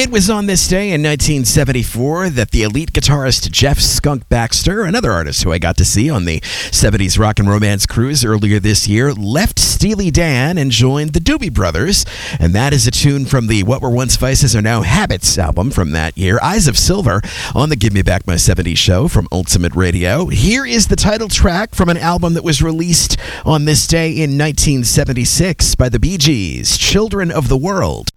It was on this day in 1974 that the elite guitarist Jeff Skunk Baxter, another artist who I got to see on the 70s Rock and Romance cruise earlier this year, left Steely Dan and joined the Doobie Brothers. And that is a tune from the What Were Once Vices Are Now Habits album from that year, Eyes of Silver, on the Give Me Back My 70s show from Ultimate Radio. Here is the title track from an album that was released on this day in 1976 by the Bee Gees, Children of the World.